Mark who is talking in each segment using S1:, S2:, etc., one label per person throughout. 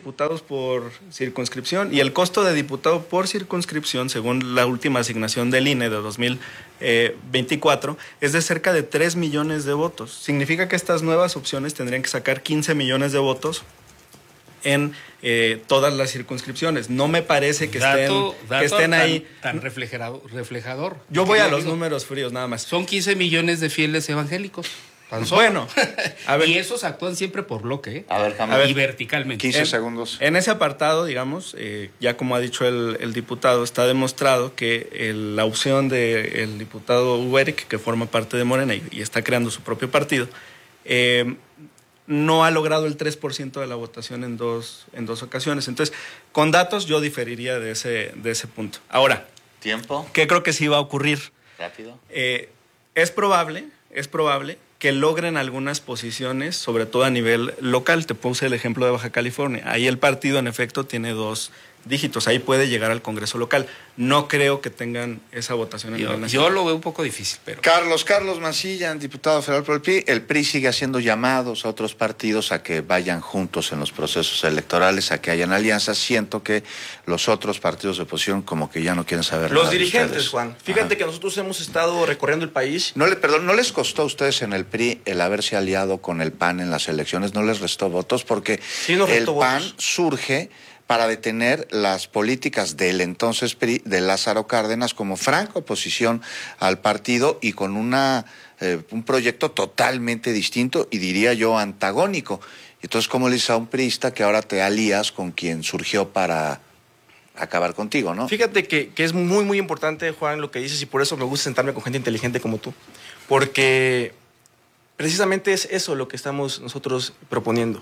S1: diputados por circunscripción, y el costo de diputado por circunscripción, según la última asignación del INE de 2024, es de cerca de 3 millones de votos. Significa que estas nuevas opciones tendrían que sacar 15 millones de votos en todas las circunscripciones. No me parece que estén ahí.
S2: Tan reflejador.
S1: Yo voy a los números fríos nada más.
S2: Son 15 millones de fieles evangélicos.
S1: Bueno,
S2: a ver, y esos actúan siempre por bloque, ¿eh?
S3: A ver,
S2: y verticalmente.
S3: 15 segundos.
S1: En ese apartado, digamos, ya como ha dicho el diputado, está demostrado que la opción del diputado Ueric, que forma parte de Morena y está creando su propio partido, no ha logrado el 3% de la votación en dos ocasiones. Entonces, con datos yo diferiría de ese punto. Ahora,
S3: ¿tiempo?
S1: ¿Qué creo que sí va a ocurrir?
S3: Rápido.
S1: Es probable que logren algunas posiciones, sobre todo a nivel local. Te puse el ejemplo de Baja California. Ahí el partido, en efecto, tiene 2 dígitos. Ahí puede llegar al Congreso local. No creo que tengan esa votación a nivel nacional.
S2: Yo lo veo un poco difícil, pero...
S3: Carlos Mancilla, diputado federal por el PRI. El PRI sigue haciendo llamados a otros partidos a que vayan juntos en los procesos electorales, a que hayan alianzas. Siento que los otros partidos de oposición como que ya no quieren saber nada.
S4: Los dirigentes,
S3: ustedes.
S4: Juan. Fíjate que nosotros hemos estado recorriendo el país.
S3: ¿No les costó a ustedes en el PRI el haberse aliado con el PAN en las elecciones? ¿No les restó votos? Porque
S4: sí, el
S3: PAN surge para detener las políticas del entonces PRI, de Lázaro Cárdenas, como franca oposición al partido y con un proyecto totalmente distinto y diría yo antagónico. Entonces, ¿cómo le dices a un priista que ahora te alías con quien surgió para acabar contigo, no?
S4: Fíjate que es muy, muy importante, Juan, lo que dices, y por eso me gusta sentarme con gente inteligente como tú, porque precisamente es eso lo que estamos nosotros proponiendo.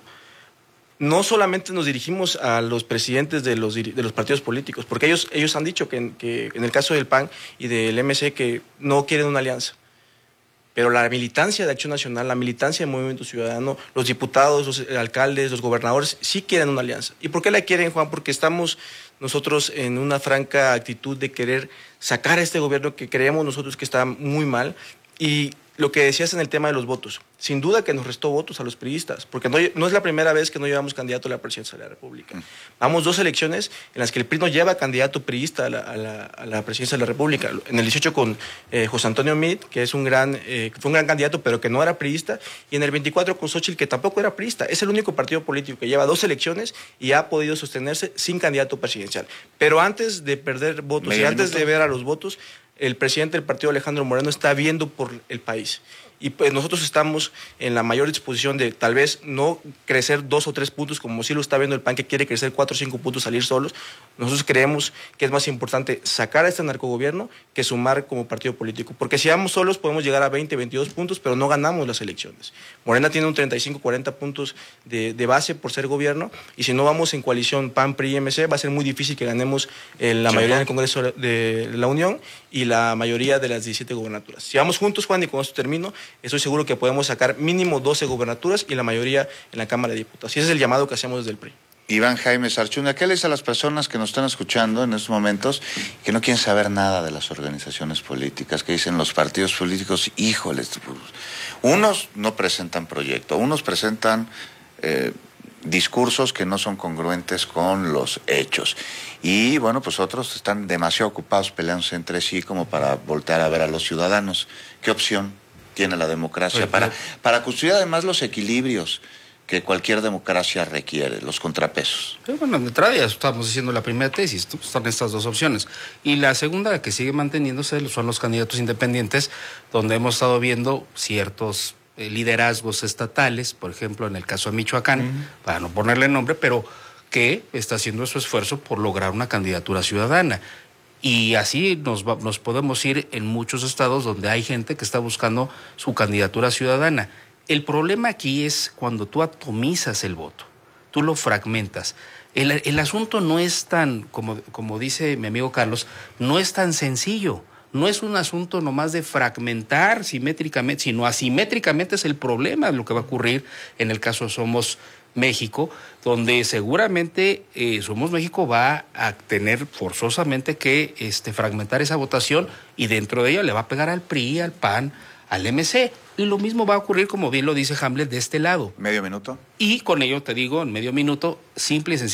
S4: No solamente nos dirigimos a los presidentes de los partidos políticos, porque ellos han dicho que en el caso del PAN y del MC que no quieren una alianza. Pero la militancia de Acción Nacional, la militancia del Movimiento Ciudadano, los diputados, los alcaldes, los gobernadores, sí quieren una alianza. ¿Y por qué la quieren, Juan? Porque estamos nosotros en una franca actitud de querer sacar a este gobierno que creemos nosotros que está muy mal. Y lo que decías en el tema de los votos, sin duda que nos restó votos a los priistas, porque no es la primera vez que no llevamos candidato a la presidencia de la República. Vamos 2 elecciones en las que el PRI no lleva candidato priista a la presidencia de la República. En el 18 con José Antonio Meade, que fue un gran candidato, pero que no era priista, y en el 24 con Xóchitl, que tampoco era priista. Es el único partido político que lleva 2 elecciones y ha podido sostenerse sin candidato presidencial. Pero antes de perder votos y antes de ver a los votos, el presidente del partido, Alejandro Moreno, está viendo por el país. Y pues nosotros estamos en la mayor disposición de tal vez no crecer 2 o 3 puntos, como sí lo está viendo el PAN, que quiere crecer 4 o 5 puntos, salir solos. Nosotros creemos que es más importante sacar a este narcogobierno que sumar como partido político. Porque si vamos solos podemos llegar a 20, 22 puntos, pero no ganamos las elecciones. Morena tiene un 35, 40 puntos de base por ser gobierno, y si no vamos en coalición PAN, PRI y MC, va a ser muy difícil que ganemos la mayoría del Congreso de la Unión y la mayoría de las 17 gobernaturas. Si vamos juntos, Juan, y con esto termino, estoy seguro que podemos sacar mínimo 12 gobernaturas y la mayoría en la Cámara de Diputados. Y ese es el llamado que hacemos desde el PRI.
S3: Iván Jaime Sarchundia, ¿qué le dice a las personas que nos están escuchando en estos momentos que no quieren saber nada de las organizaciones políticas, que dicen los partidos políticos, híjoles, unos no presentan proyecto, unos presentan discursos que no son congruentes con los hechos? Y bueno, pues otros están demasiado ocupados peleándose entre sí como para voltear a ver a los ciudadanos. ¿Qué opción tiene la democracia para construir además los equilibrios que cualquier democracia requiere, los contrapesos?
S2: Bueno, de entrada ya estamos diciendo la primera tesis, están estas 2 opciones. Y la segunda, que sigue manteniéndose, son los candidatos independientes, donde hemos estado viendo ciertos liderazgos estatales, por ejemplo, en el caso de Michoacán, para no ponerle nombre, pero que está haciendo su esfuerzo por lograr una candidatura ciudadana. Y así nos podemos ir en muchos estados donde hay gente que está buscando su candidatura ciudadana. El problema aquí es cuando tú atomizas el voto, tú lo fragmentas. El asunto no es tan, como dice mi amigo Carlos, no es tan sencillo. No es un asunto nomás de fragmentar simétricamente, sino asimétricamente es el problema de lo que va a ocurrir en el caso de Somos México, donde seguramente Somos México va a tener forzosamente que fragmentar esa votación, y dentro de ella le va a pegar al PRI, al PAN, al MC. Y lo mismo va a ocurrir, como bien lo dice Hamlet, de este lado.
S3: ¿Medio minuto?
S2: Y con ello te digo, en medio minuto, simple y sencillo.